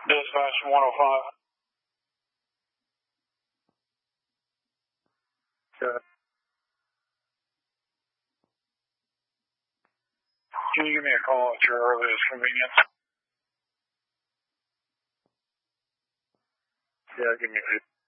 Dispatch 105. Good. Can you give me a call at your earliest convenience? Yeah, give me a